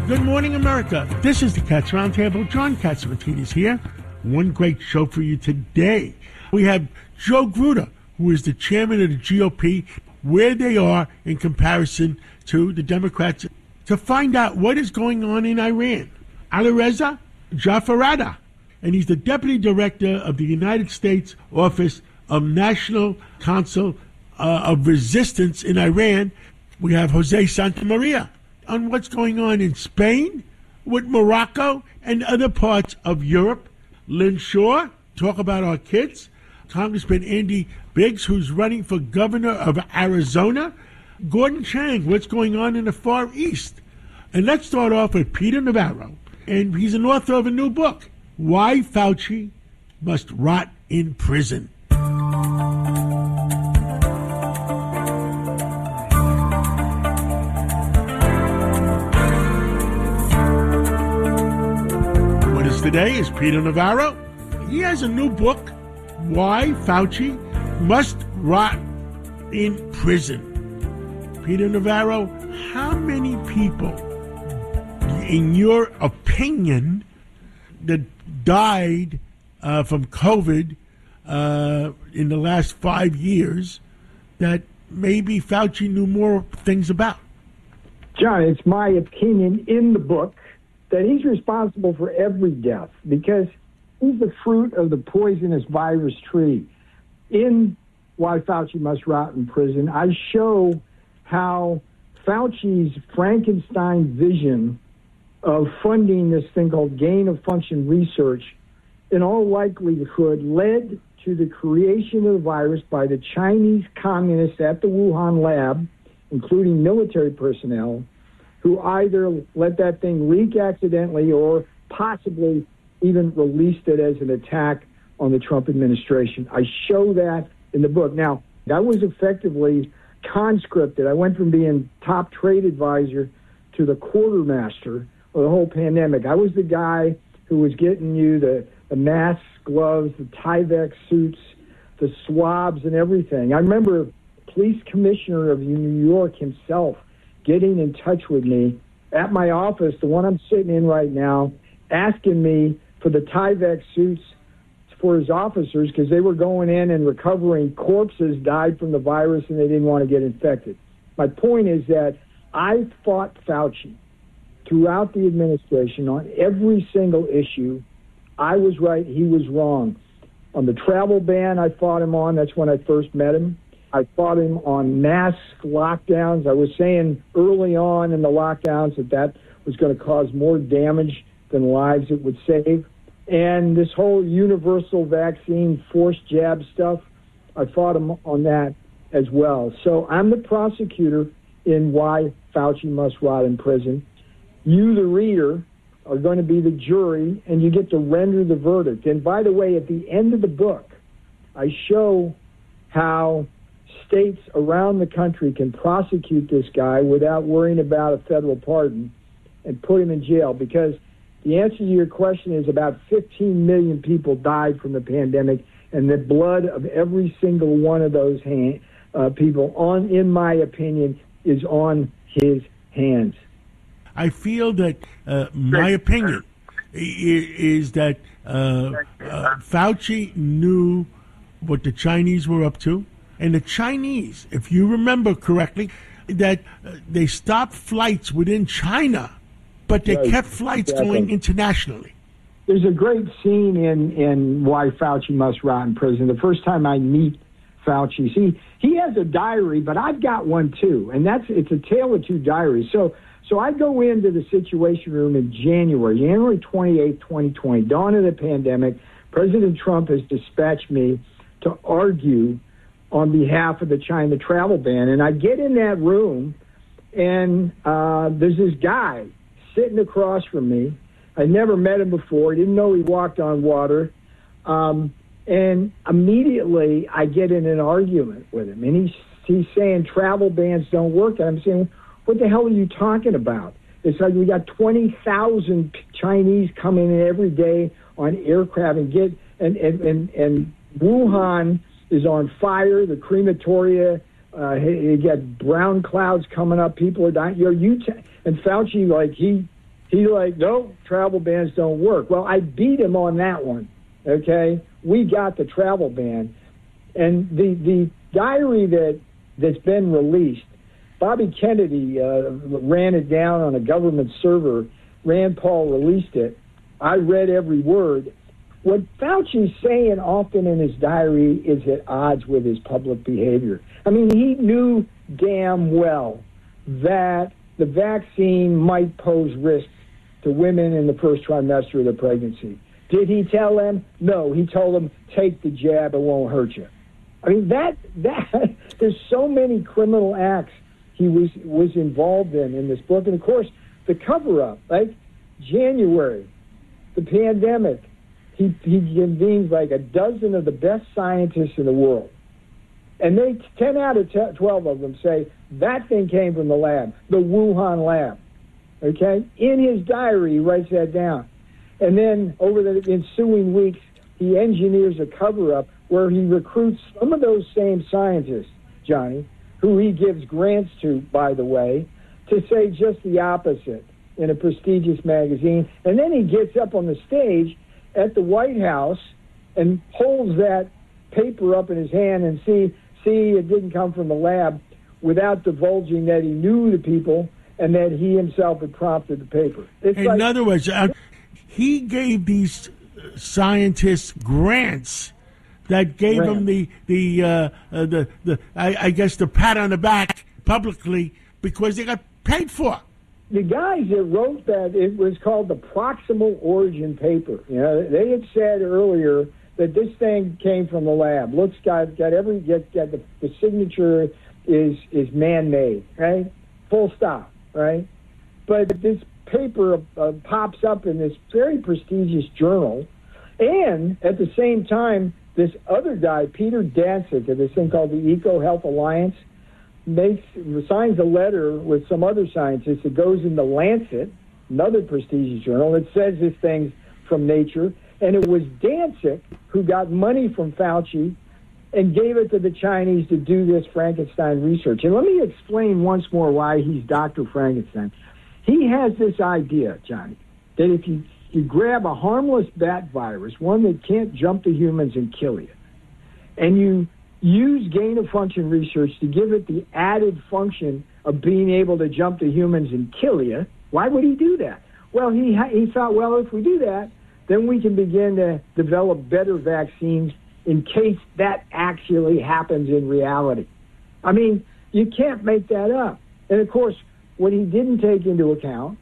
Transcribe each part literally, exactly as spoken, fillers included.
Good morning, America. This is the Cats Roundtable. John Catsimatidis here. One great show for you today. We have Joe Gruda, who is the chairman of the G O P, where they are in comparison to the Democrats, to find out what is going on in Iran. Alireza Jafarada, and he's the deputy director of the United States Office of National Council uh, of Resistance in Iran. We have Jose Santamaria on what's going on in Spain, with Morocco, and other parts of Europe. Lynn Shaw, talk about our kids. Congressman Andy Biggs, who's running for governor of Arizona. Gordon Chang, what's going on in the Far East. And let's start off with Peter Navarro. And he's an author of a new book, Why Fauci Must Rot in Prison. Today is Peter Navarro. He has a new book, Why Fauci Must Rot in Prison. Peter Navarro, how many people, in your opinion, that died uh, from COVID uh, in the last five years that maybe Fauci knew more things about? John, it's my opinion in the book that he's responsible for every death because he's the fruit of the poisonous virus tree. In Why Fauci Must Rot in Prison, I show how Fauci's Frankenstein vision of funding this thing called gain-of-function research in all likelihood led to the creation of the virus by the Chinese communists at the Wuhan lab, including military personnel, who either let that thing leak accidentally or possibly even released it as an attack on the Trump administration. I show that in the book. Now, I was effectively conscripted. I went from being top trade advisor to the quartermaster of the whole pandemic. I was the guy who was getting you the, the masks, gloves, the Tyvek suits, the swabs, and everything. I remember police commissioner of New York himself getting in touch with me at my office, the one I'm sitting in right now, asking me for the Tyvek suits for his officers because they were going in and recovering corpses died from the virus and they didn't want to get infected. My point is that I fought Fauci throughout the administration on every single issue. I was right, he was wrong. On the travel ban, I fought him on. That's when I first met him. I fought him on mask lockdowns. I was saying early on in the lockdowns that that was going to cause more damage than lives it would save. And this whole universal vaccine, forced jab stuff, I fought him on that as well. So I'm the prosecutor in Why Fauci Must Rot in Prison. You, the reader, are going to be the jury, and you get to render the verdict. And by the way, at the end of the book, I show how states around the country can prosecute this guy without worrying about a federal pardon and put him in jail, because the answer to your question is about fifteen million people died from the pandemic, and the blood of every single one of those hand, uh, people, on, in my opinion, is on his hands. I feel that uh, my opinion is that uh, uh, Fauci knew what the Chinese were up to. And the Chinese, if you remember correctly, that uh, they stopped flights within China, but they right. kept flights exactly. going internationally. There's a great scene in, in Why Fauci Must Rot in Prison. The first time I meet Fauci, see, he has a diary, but I've got one too, and that's it's a tale of two diaries. So, so I go into the Situation Room in January, January twenty-eighth, twenty twenty, dawn of the pandemic. President Trump has dispatched me to argue on behalf of the China travel ban. And I get in that room, and uh, there's this guy sitting across from me. I never met him before. Didn't know he walked on water. Um, and immediately I get in an argument with him. And he's, he's saying travel bans don't work. And I'm saying, what the hell are you talking about? It's like we got twenty thousand Chinese coming in every day on aircraft and get, and, and, and, and Wuhan is on fire. The crematoria, uh, you get brown clouds coming up. People are dying. You're, you t- and Fauci, like he He's like, no, travel bans don't work. Well, I beat him on that one, okay? We got the travel ban. And the, the diary that, that's been released, Bobby Kennedy uh, ran it down on a government server. Rand Paul released it. I read every word. What Fauci's saying often in his diary is at odds with his public behavior. I mean, he knew damn well that the vaccine might pose risks to women in the first trimester of their pregnancy. Did he tell them? No, he told them, take the jab, it won't hurt you. I mean, that that there's so many criminal acts he was was involved in in this book. And, of course, the cover-up, like January, the pandemic, he, he convenes like a dozen of the best scientists in the world. And they, ten out of twelve of them say, that thing came from the lab, the Wuhan lab. Okay? In his diary, he writes that down. And then over the ensuing weeks, he engineers a cover-up where he recruits some of those same scientists, Johnny, who he gives grants to, by the way, to say just the opposite in a prestigious magazine. And then he gets up on the stage at the White House and holds that paper up in his hand and see, see, it didn't come from the lab, without divulging that he knew the people and that he himself had prompted the paper. It's in like, other words, uh, he gave these scientists grants that gave Grant. him the the uh, uh, the the I, I guess the pat on the back publicly because they got paid for. The guys that wrote that, it was called the Proximal Origin Paper. You know, they had said earlier that this thing came from the lab. Looks got got every get got the, the signature is is man-made, right? Full stop, right? But this paper uh, pops up in this very prestigious journal, and at the same time, this other guy, Peter Daszak, of this thing called the Eco Health Alliance, makes signs a letter with some other scientists that goes in the Lancet, another prestigious journal, that says this thing's from nature. And it was Daszak who got money from Fauci and gave it to the Chinese to do this Frankenstein research. And let me explain once more why he's Doctor Frankenstein. He has this idea, Johnny, that if you, you grab a harmless bat virus, one that can't jump to humans and kill you, and you use gain-of-function research to give it the added function of being able to jump to humans and kill you, why would he do that? Well, he he thought, well, if we do that, then we can begin to develop better vaccines in case that actually happens in reality. I mean, you can't make that up. And, of course, what he didn't take into account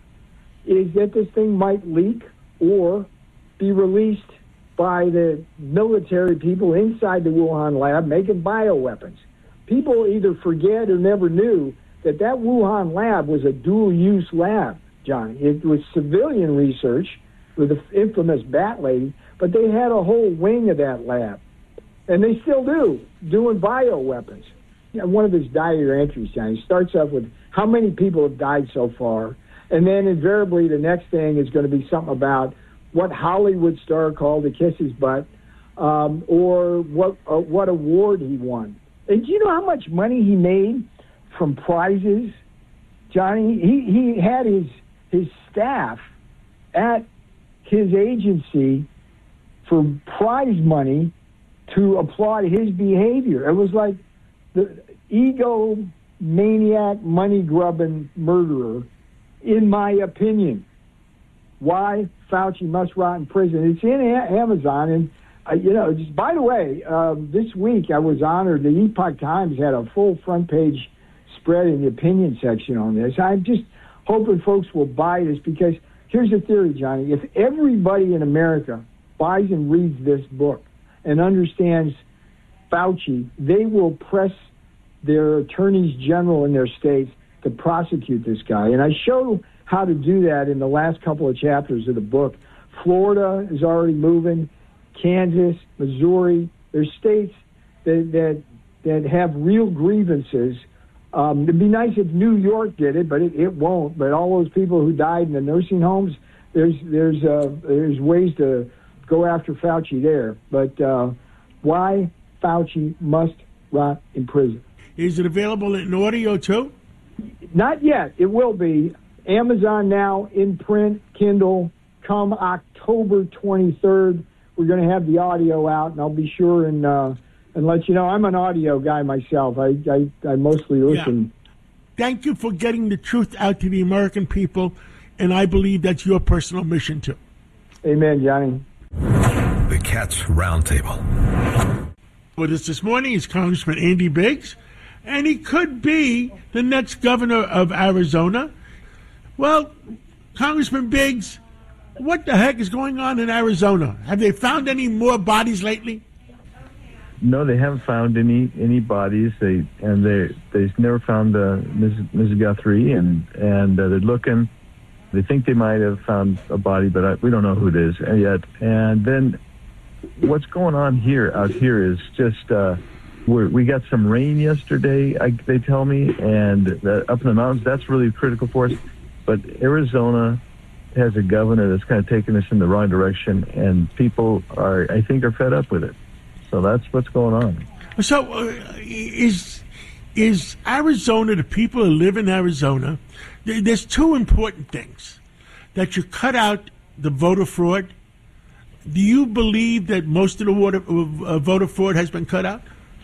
is that this thing might leak or be released by the military people inside the Wuhan lab making bioweapons. People either forget or never knew that that Wuhan lab was a dual-use lab, Johnny. It was civilian research with the infamous Bat Lady, but they had a whole wing of that lab. And they still do, doing bioweapons. You know, one of his diary entries, Johnny, starts off with how many people have died so far, and then invariably the next thing is going to be something about what Hollywood star called to kiss his butt, um, or what uh, what award he won. And do you know how much money he made from prizes, Johnny? He he had his his staff at his agency for prize money to applaud his behavior. It was like the ego maniac, money grubbing murderer, in my opinion. Why Fauci must rot in prison? It's in a- Amazon, and uh, you know. Just by the way, um, this week I was honored. The Epoch Times had a full front page spread in the opinion section on this. I'm just hoping folks will buy this, because here's the theory, Johnny. If everybody in America buys and reads this book and understands Fauci, they will press their attorneys general in their states to prosecute this guy. And I show how to do that in the last couple of chapters of the book. Florida is already moving, Kansas, Missouri. There's states that that, that have real grievances. Um, it'd be nice if New York did it, but it, it won't. But all those people who died in the nursing homes, there's there's uh, there's ways to go after Fauci there. But uh, why Fauci must rot in prison? Is it available in audio too? Not yet. It will be. Amazon Now, in print, Kindle. Come October twenty-third, we're going to have the audio out, and I'll be sure and uh, and let you know. I'm an audio guy myself. I I, I mostly listen. Yeah. Thank you for getting the truth out to the American people, and I believe that's your personal mission too. Amen, Johnny. The Cats Roundtable. With us this morning is Congressman Andy Biggs, and he could be the next governor of Arizona. Well, Congressman Biggs, what the heck is going on in Arizona? Have they found any more bodies lately? No, they haven't found any any bodies. They and they they never found uh, Missus Missus Guthrie, and and uh, they're looking. They think they might have found a body, but I, we don't know who it is yet. And then what's going on here out here is just uh, we're, we got some rain yesterday. I, they tell me, and that up in the mountains, that's really critical for us. But Arizona has a governor that's kind of taking us in the wrong direction, and people are, I think, are fed up with it. So that's what's going on. So uh, is is Arizona, the people who live in Arizona, th- there's two important things. That you cut out the voter fraud. Do you believe that most of the water, uh, voter fraud has been cut out?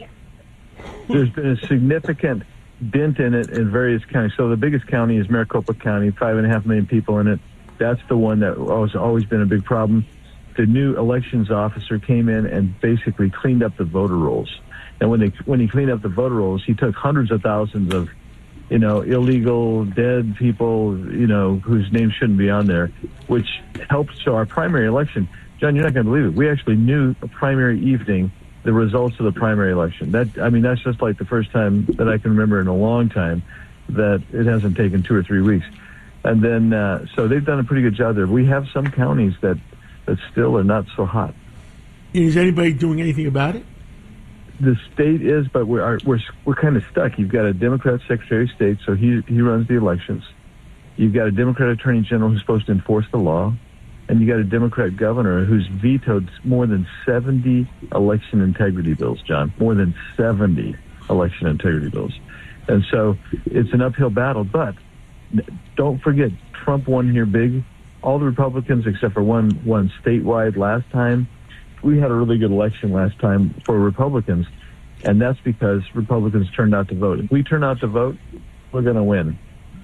There's been a significant dent in it in various counties. So the biggest county is Maricopa County, five and a half million people in it. That's the one that has always been a big problem. The new elections officer came in and basically cleaned up the voter rolls. And when they when he cleaned up the voter rolls, he took hundreds of thousands of, you know, illegal, dead people, you know, whose names shouldn't be on there, which helped. So our primary election, John, you're not going to believe it. We actually knew a primary evening the results of the primary election. That I mean, that's just like the first time that I can remember in a long time that it hasn't taken two or three weeks. And then, uh, so they've done a pretty good job there. We have some counties that, that still are not so hot. Is anybody doing anything about it? The state is, but we're are, we're we're kind of stuck. You've got a Democrat Secretary of State, so he he runs the elections. You've got a Democrat Attorney General who's supposed to enforce the law, and you got a Democrat governor who's vetoed more than seventy election integrity bills. John, more than seventy election integrity bills, and so it's an uphill battle. But don't forget, Trump won here big. All the Republicans, except for one, won statewide last time. We had a really good election last time for Republicans, and that's because Republicans turned out to vote. If we turn out to vote, we're going to win.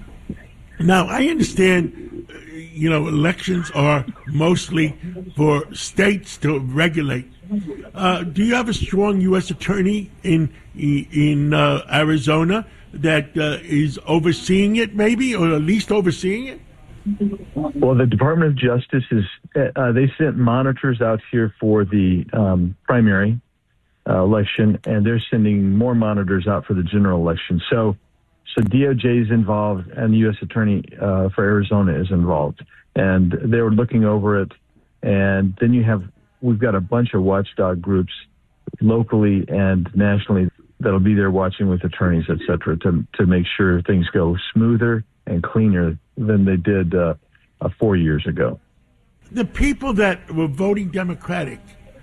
Now, I understand, you know, elections are mostly for states to regulate. Uh, do you have a strong U S attorney in in uh, Arizona that uh, is overseeing it, maybe, or at least overseeing it? Well, the Department of Justice is, uh, they sent monitors out here for the um, primary uh, election, and they're sending more monitors out for the general election. So, so D O J is involved, and the U S Attorney uh, for Arizona is involved, and they were looking over it. And then you have, we've got a bunch of watchdog groups locally and nationally that'll be there watching with attorneys, et cetera, to, to make sure things go smoother and cleaner than they did uh, uh, four years ago. The people that were voting Democratic,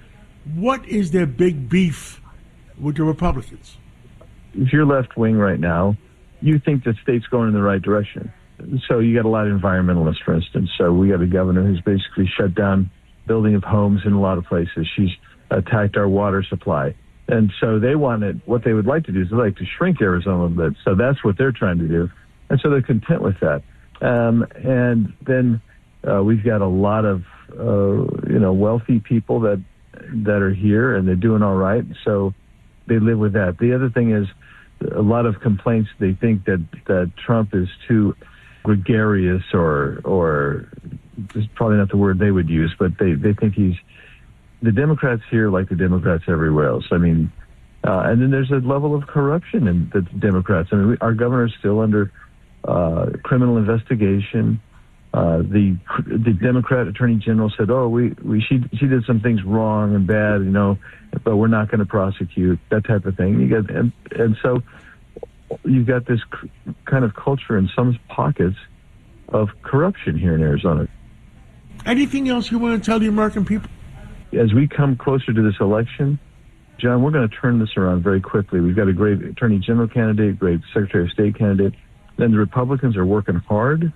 what is their big beef with the Republicans? If you're left wing right now, you think the state's going in the right direction. So you got a lot of environmentalists, for instance. So we got a governor who's basically shut down building of homes in a lot of places. She's attacked our water supply. And so they wanted, what they would like to do is they'd like to shrink Arizona a little bit. So that's what they're trying to do. And so they're content with that. Um, and then uh, we've got a lot of, uh, you know, wealthy people that that are here, and they're doing all right. So they live with that. The other thing is a lot of complaints. They think that, that Trump is too gregarious, or or this is probably not the word they would use, but they, they think he's, the Democrats here like the Democrats everywhere else. I mean, uh, and then there's a level of corruption in the Democrats. I mean, we, our governor is still under Uh, criminal investigation. Uh, the the Democrat Attorney General said, "Oh, we, we she she did some things wrong and bad, you know, but we're not going to prosecute," that type of thing. You got and and so you've got this c- kind of culture in some pockets of corruption here in Arizona. Anything else you want to tell the American people? As we come closer to this election, John, we're going to turn this around very quickly. We've got a great Attorney General candidate, great Secretary of State candidate. Then the Republicans are working hard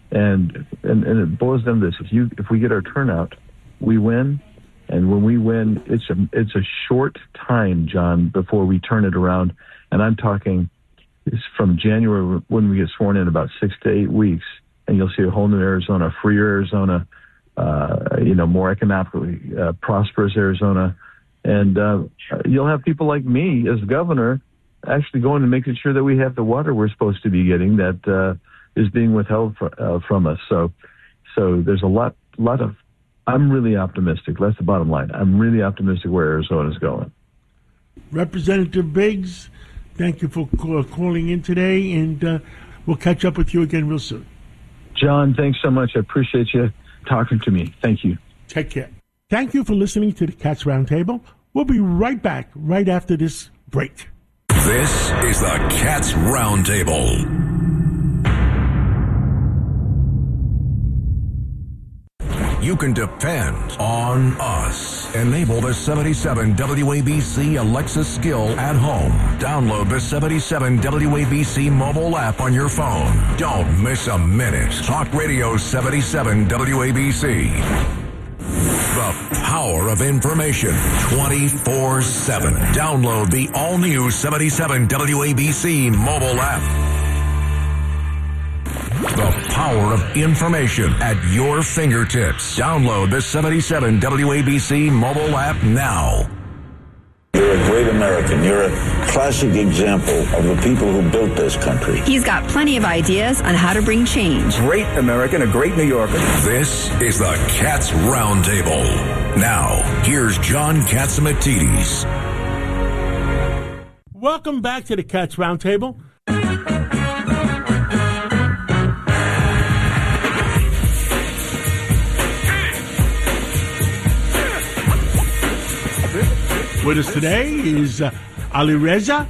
And, and and it boils down to this: if you if we get our turnout, we win. And when we win, it's a it's a short time, John, before we turn it around. And I'm talking it's from January when we get sworn in, about six to eight weeks, and you'll see a whole new Arizona, freer Arizona, uh, you know, more economically uh, prosperous Arizona, and uh, you'll have people like me as governor actually going and making sure that we have the water we're supposed to be getting that uh, is being withheld for, uh, from us. So, so there's a lot, lot of. I'm really optimistic. That's the bottom line. I'm really optimistic where Arizona is going. Representative Biggs, thank you for call, calling in today, and uh, we'll catch up with you again real soon. John, thanks so much. I appreciate you talking to me. Thank you. Take care. Thank you for listening to the Cats Roundtable. We'll be right back right after this break. This is the Cats Roundtable. You can depend on us. Enable the seventy-seven W A B C Alexa skill at home. Download the seventy-seven W A B C mobile app on your phone. Don't miss a minute. Talk Radio seventy-seven W A B C. The power of information twenty-four seven. Download the all-new seventy-seven W A B C mobile app. The power of information at your fingertips. Download the seventy-seven W A B C mobile app now. You're a great American. You're a classic example of the people who built this country. He's got plenty of ideas on how to bring change. Great American, a great New Yorker. This is the Cats Roundtable. Now, here's John Catsimatidis. Welcome back to the Cats Roundtable. With us today is uh, Alireza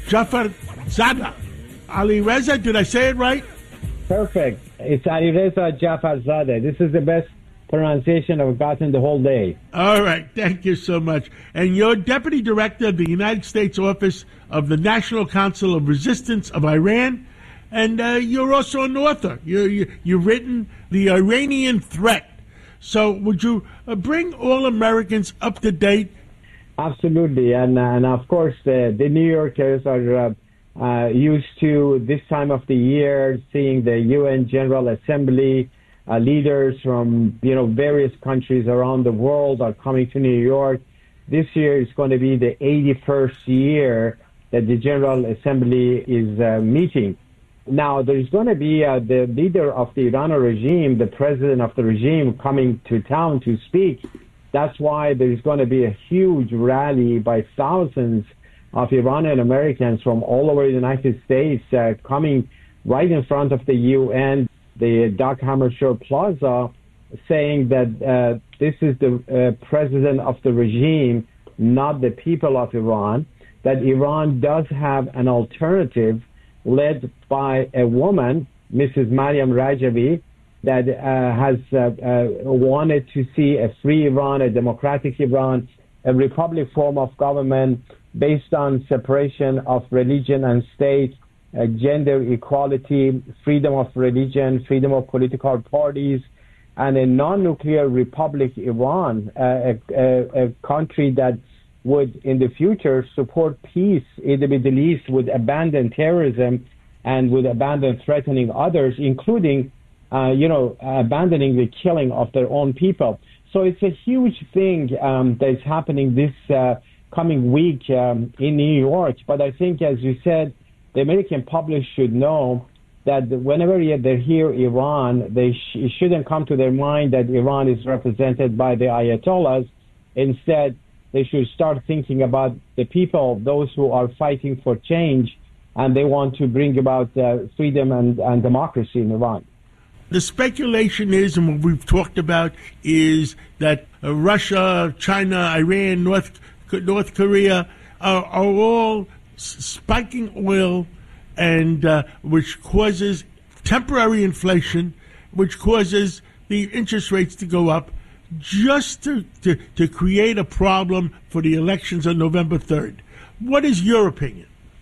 Jafarzadeh. Alireza, did I say it right? Perfect. It's Alireza Jafarzadeh. This is the best pronunciation I've gotten the whole day. All right. Thank you so much. And you're Deputy Director of the United States Office of the National Council of Resistance of Iran. And uh, you're also an author. You, you, you've written The Iranian Threat. So would you uh, bring all Americans up to date? Absolutely, and and of course uh, the New Yorkers are uh, uh, used to this time of the year seeing the U N General Assembly uh, leaders from you know various countries around the world are coming to New York. This year is going to be the eighty-first year that the General Assembly is uh, meeting. Now there's going to be uh, the leader of the Iranian regime, the president of the regime, coming to town to speak. That's why there's going to be a huge rally by thousands of Iranian Americans from all over the United States uh, coming right in front of the U N, the Dag Hammarskjöld Plaza, saying that uh, this is the uh, president of the regime, not the people of Iran, that Iran does have an alternative led by a woman, Missus Mariam Rajavi, that uh, has uh, uh, wanted to see a free Iran, a democratic Iran, a republic form of government based on separation of religion and state, uh, gender equality, freedom of religion, freedom of political parties, and a non-nuclear republic Iran, uh, a, a, a country that would in the future support peace in the Middle East, would abandon terrorism and would abandon threatening others, including Uh, you know, abandoning the killing of their own people. So it's a huge thing um, that is happening this uh, coming week um, in New York. But I think, as you said, the American public should know that whenever they hear Iran, they sh- it shouldn't come to their mind that Iran is represented by the Ayatollahs. Instead, they should start thinking about the people, those who are fighting for change, and they want to bring about uh, freedom and, and democracy in Iran. The speculation is, and what we've talked about, is that uh, Russia, China, Iran, North North Korea are, are all spiking oil, and uh, which causes temporary inflation, which causes the interest rates to go up, just to, to, to create a problem for the elections on November third. What is your opinion?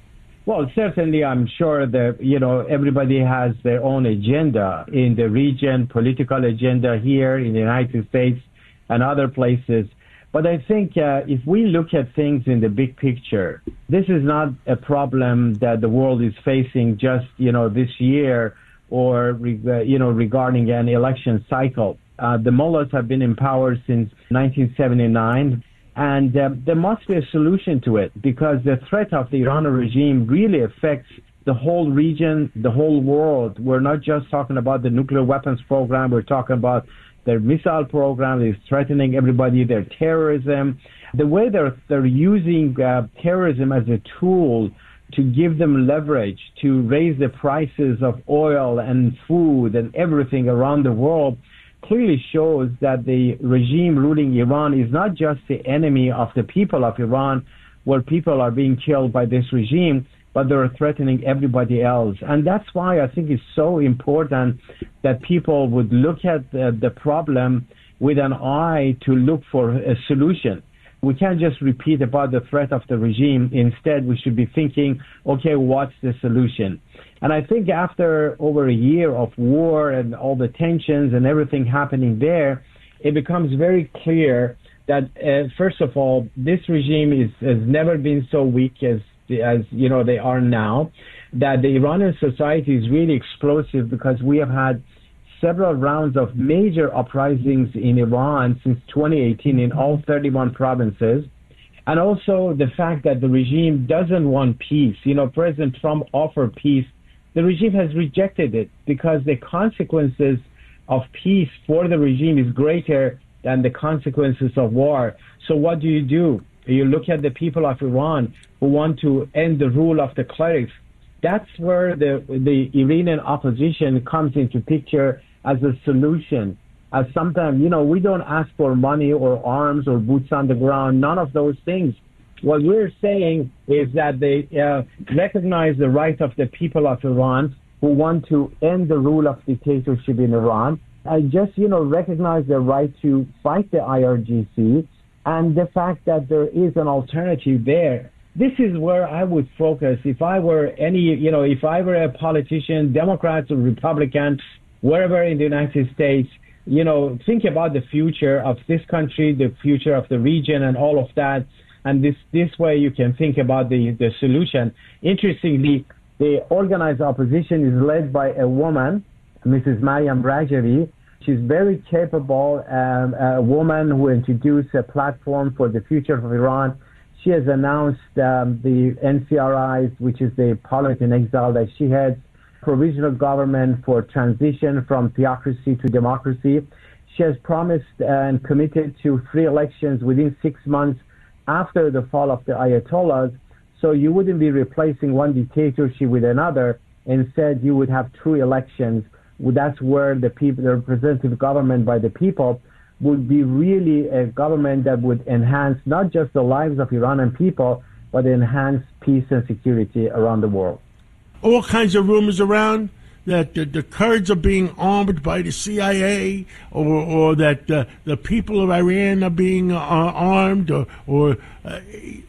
Well, certainly, I'm sure that, you know, everybody has their own agenda in the region, political agenda here in the United States and other places. But I think uh, if we look at things in the big picture, this is not a problem that the world is facing just, you know, this year or, you know, regarding an election cycle. Uh, the mullahs have been in power since nineteen seventy-nine. And uh, there must be a solution to it, because the threat of the Iranian regime really affects the whole region, the whole world. We're not just talking about the nuclear weapons program. We're talking about their missile program. Is threatening everybody, their terrorism. The way they're, they're using uh, terrorism as a tool to give them leverage, to raise the prices of oil and food and everything around the world, clearly shows that the regime ruling Iran is not just the enemy of the people of Iran, where people are being killed by this regime, but they're threatening everybody else. And that's why I think it's so important that people would look at the, the problem with an eye to look for a solution. We can't just repeat about the threat of the regime. Instead, we should be thinking, okay, what's the solution? And I think after over a year of war and all the tensions and everything happening there, it becomes very clear that, uh, first of all, this regime is, has never been so weak as, as, you know, they are now, that the Iranian society is really explosive, because we have had several rounds of major uprisings in Iran since twenty eighteen in all thirty-one provinces. And also the fact that the regime doesn't want peace. You know, President Trump offered peace. The regime has rejected it, because the consequences of peace for the regime is greater than the consequences of war. So what do you do? You look at the people of Iran who want to end the rule of the clerics. That's where the, the Iranian opposition comes into picture as a solution. As sometimes, you know, we don't ask for money or arms or boots on the ground, none of those things. What we're saying is that they uh, recognize the right of the people of Iran who want to end the rule of dictatorship in Iran, and just, you know, recognize the right to fight the I R G C and the fact that there is an alternative there. This is where I would focus if I were any, you know, if I were a politician, Democrat or Republican, wherever in the United States, you know, think about the future of this country, the future of the region and all of that. And this, this way you can think about the, the solution. Interestingly, the organized opposition is led by a woman, Missus Maryam Rajavi. She's very capable, um, a woman who introduced a platform for the future of Iran. She has announced um, the N C R Is, which is the Parliament in Exile that she heads, provisional government for transition from theocracy to democracy. She has promised and committed to free elections within six months after the fall of the Ayatollahs, so you wouldn't be replacing one dictatorship with another. Instead, you would have true elections. That's where the people, the representative government by the people, would be really a government that would enhance not just the lives of Iranian people, but enhance peace and security around the world. All kinds of rumors around that the, the Kurds are being armed by the C I A, or, or that uh, the people of Iran are being uh, armed, or, or uh,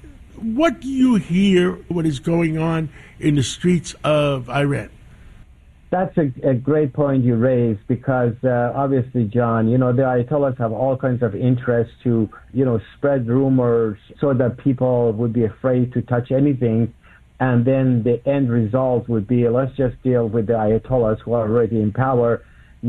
what do you hear, what is going on in the streets of Iran? That's a, a great point you raised, because uh, obviously, John, you know, the Ayatollahs have all kinds of interest to, you know, spread rumors so that people would be afraid to touch anything. And then the end result would be, let's just deal with the Ayatollahs who are already in power.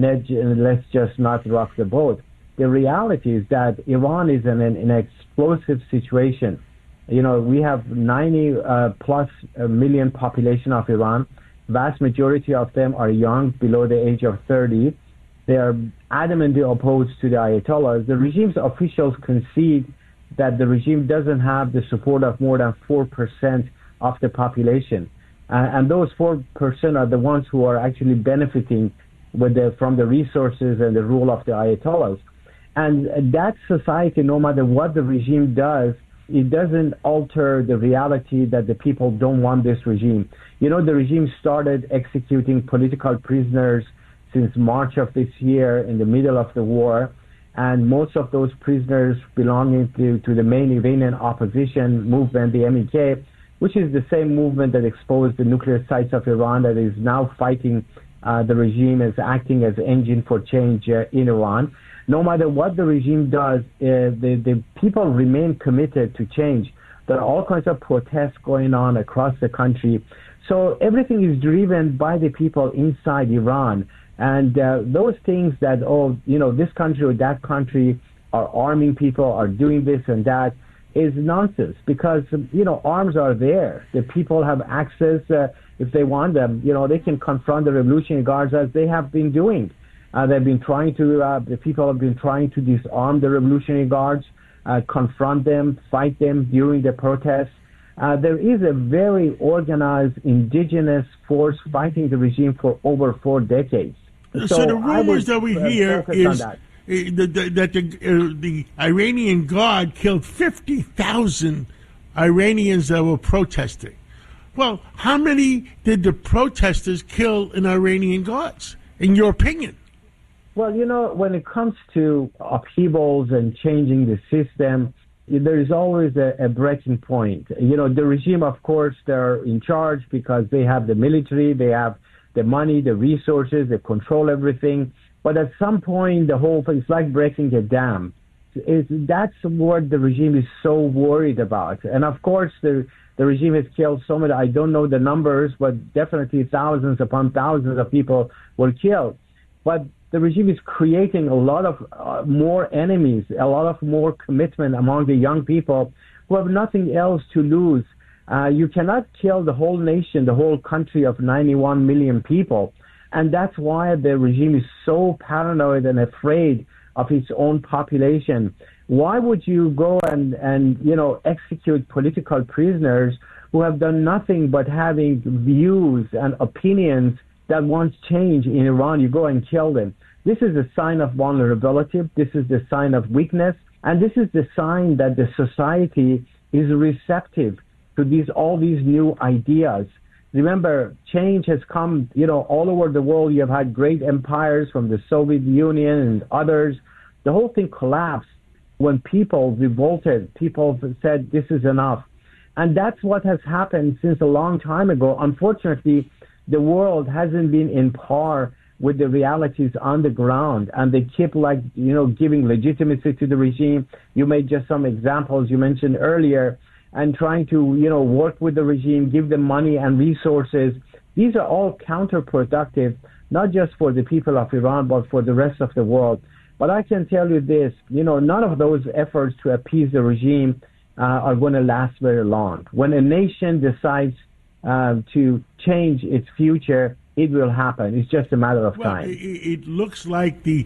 Let's just not rock the boat. The reality is that Iran is in an, an explosive situation. You know, we have ninety uh, plus million population of Iran. Vast majority of them are young, below the age of thirty. They are adamantly opposed to the Ayatollahs. The regime's officials concede that the regime doesn't have the support of more than four percent of the population. Uh, and those four percent are the ones who are actually benefiting with the, from the resources and the rule of the Ayatollahs. And that society, no matter what the regime does, it doesn't alter the reality that the people don't want this regime. You know, the regime started executing political prisoners since March of this year in the middle of the war. And most of those prisoners belonging to, to the main Iranian opposition movement, the M E K, which is the same movement that exposed the nuclear sites of Iran, that is now fighting uh, the regime, as acting as engine for change uh, in Iran. No matter what the regime does, uh, the, the people remain committed to change. There are all kinds of protests going on across the country. So everything is driven by the people inside Iran. And uh, those things that, oh, you know, this country or that country are arming people, are doing this and that, is nonsense, because, you know, arms are there. The people have access, uh, if they want them, you know, they can confront the Revolutionary Guards as they have been doing. Uh, they've been trying to, uh, the people have been trying to disarm the Revolutionary Guards, uh, confront them, fight them during the protests. Uh, there is a very organized indigenous force fighting the regime for over four decades. So, so the rumors that we hear is that the, the, that the, uh, the Iranian Guard killed fifty thousand Iranians that were protesting. Well, how many did the protesters kill in Iranian Guards, in your opinion? Well, you know, when it comes to upheavals and changing the system, there is always a, a breaking point. You know, the regime, of course, they're in charge because they have the military, they have the money, the resources, they control everything. But at some point, the whole thing, it's like breaking a dam. It's, that's what the regime is so worried about. And of course, the, the regime has killed so many, I don't know the numbers, but definitely thousands upon thousands of people were killed. But the regime is creating a lot of uh, more enemies, a lot of more commitment among the young people who have nothing else to lose. Uh, you cannot kill the whole nation, the whole country of ninety-one million people. And that's why the regime is so paranoid and afraid of its own population. Why would you go and, and you know, execute political prisoners who have done nothing but having views and opinions that wants change in Iran? You go and kill them. This is a sign of vulnerability. This is the sign of weakness. And this is the sign that the society is receptive to these all these new ideas. Remember, change has come, you know, all over the world. You have had great empires from the Soviet Union and others. The whole thing collapsed when people revolted. People said, this is enough. And that's what has happened since a long time ago. Unfortunately, the world hasn't been in par with the realities on the ground, and they keep, like, you know, giving legitimacy to the regime. You made just some examples you mentioned earlier, and trying to, you know, work with the regime, give them money and resources. These are all counterproductive, not just for the people of Iran, but for the rest of the world. But I can tell you this, you know, none of those efforts to appease the regime uh, are going to last very long. When a nation decides uh, to change its future, it will happen. It's just a matter of well, time. It, it looks like the